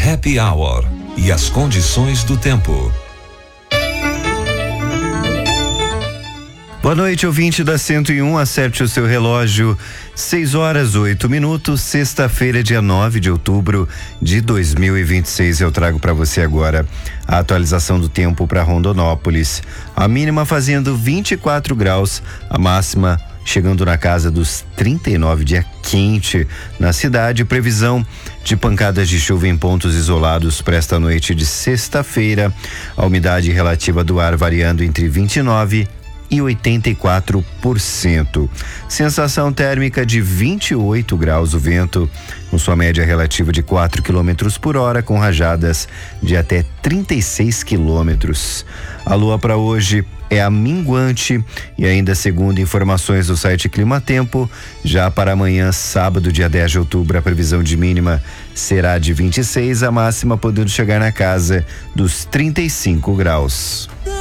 Happy Hour e as condições do tempo. Boa noite, ouvinte da 101, acerte o seu relógio, 6h08, sexta-feira, dia 9 de outubro de 2026. Eu trago para você agora a atualização do tempo para Rondonópolis. A mínima fazendo 24 graus, a máxima chegando na casa dos 39, dia quente na cidade. Previsão de pancadas de chuva em pontos isolados para esta noite de sexta-feira. A umidade relativa do ar variando entre 29% e 84%. Sensação térmica de 28 graus, o vento com sua média relativa de 4 km por hora, com rajadas de até 36 km. A lua para hoje é a minguante e ainda segundo informações do site Clima Tempo, já para amanhã, sábado, dia 10 de outubro, a previsão de mínima será de 26, a máxima podendo chegar na casa dos 35 graus.